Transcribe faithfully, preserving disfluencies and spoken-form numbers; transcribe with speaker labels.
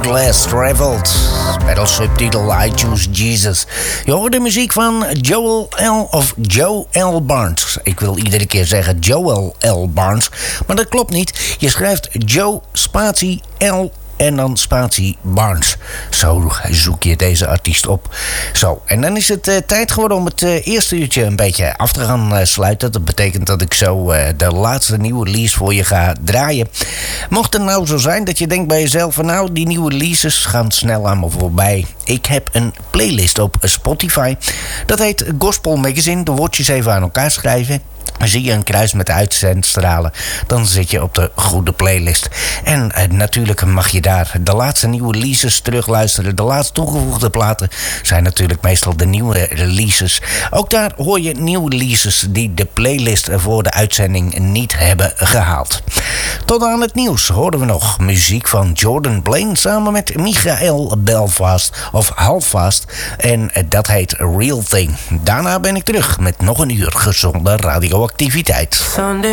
Speaker 1: Less Traveled. Met als subtitel I Choose Jesus. Je hoort de muziek van Joel L. of Joe L. Barnes. Ik wil iedere keer zeggen Joel L. Barnes. Maar dat klopt niet. Je schrijft Joe spatie L en dan spatie Barnes. Zo zoek je deze artiest op. Zo, en dan is het uh, tijd geworden om het uh, eerste uurtje een beetje af te gaan uh, sluiten. Dat betekent dat ik zo uh, de laatste nieuwe release voor je ga draaien. Mocht het nou zo zijn dat je denkt bij jezelf van nou, die nieuwe releases gaan snel aan me voorbij. Ik heb een playlist op Spotify. Dat heet Gospel Magazine. De woordjes even aan elkaar schrijven. Zie je een kruis met uitzendstralen, dan zit je op de goede playlist. En eh, natuurlijk mag je daar de laatste nieuwe releases terugluisteren. De laatst toegevoegde platen zijn natuurlijk meestal de nieuwe releases. Ook daar hoor je nieuwe releases die de playlist voor de uitzending niet hebben gehaald. Tot aan het nieuws hoorden we nog muziek van Jordan Blaine samen met Michael Belfast of Halfast. En eh, dat heet Real Thing. Daarna ben ik terug met nog een uur gezonde radioactiviteit.
Speaker 2: Sunday